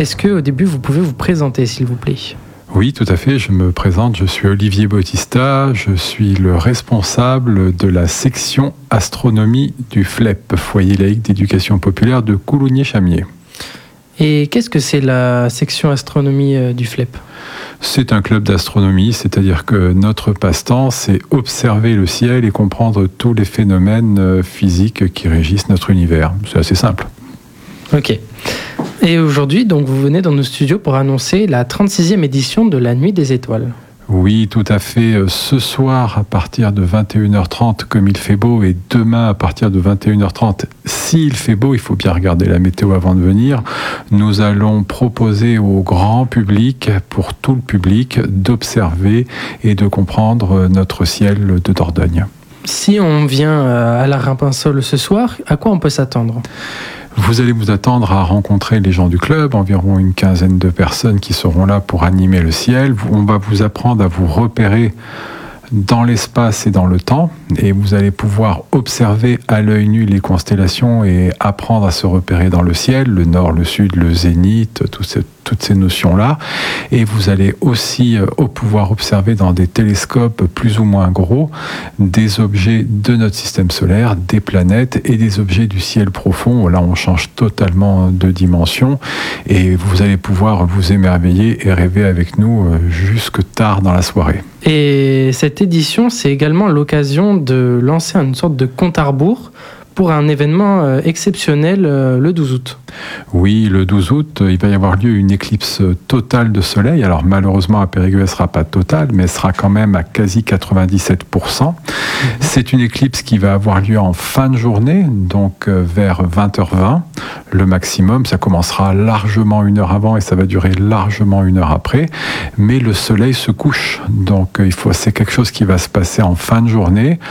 Est-ce qu'au début, vous pouvez vous présenter, s'il vous plaît ? Oui, tout à fait. Je me présente. Je suis Olivier Bautista. Je suis le responsable de la section astronomie du FLEP, Foyer laïque d'éducation populaire de Coulommiers-Chamiers. Et qu'est-ce que c'est la section astronomie du FLEP ? C'est un club d'astronomie, c'est-à-dire que notre passe-temps, c'est observer le ciel et comprendre tous les phénomènes physiques qui régissent notre univers. C'est assez simple. Ok. Et aujourd'hui, donc, vous venez dans nos studios pour annoncer la 36e édition de la Nuit des Étoiles. Oui, tout à fait. Ce soir, à partir de 21h30, comme il fait beau, et demain, à partir de 21h30, s'il fait beau, il faut bien regarder la météo avant de venir, nous allons proposer au grand public, pour tout le public, d'observer et de comprendre notre ciel de Dordogne. Si on vient à la Rampensol ce soir, à quoi on peut s'attendre ? Vous allez vous attendre à rencontrer les gens du club, environ une quinzaine de personnes qui seront là pour animer le ciel. On va vous apprendre à vous repérer dans l'espace et dans le temps, et vous allez pouvoir observer à l'œil nu les constellations et apprendre à se repérer dans le ciel, le nord, le sud, le zénith, toutes ces notions-là. Et vous allez aussi pouvoir observer dans des télescopes plus ou moins gros des objets de notre système solaire, des planètes et des objets du ciel profond. Là, on change totalement de dimension et vous allez pouvoir vous émerveiller et rêver avec nous jusque tard dans la soirée. Et cette édition, c'est également l'occasion de lancer une sorte de compte à rebours pour un événement exceptionnel le 12 août. Oui, le 12 août, il va y avoir lieu une éclipse totale de soleil. Alors malheureusement, à Périgueux, elle ne sera pas totale, mais elle sera quand même à quasi 97%. C'est une éclipse qui va avoir lieu en fin de journée, donc vers 20h20, le maximum. Ça commencera largement une heure avant et ça va durer largement une heure après. Mais le soleil se couche, donc c'est quelque chose qui va se passer en fin de journée.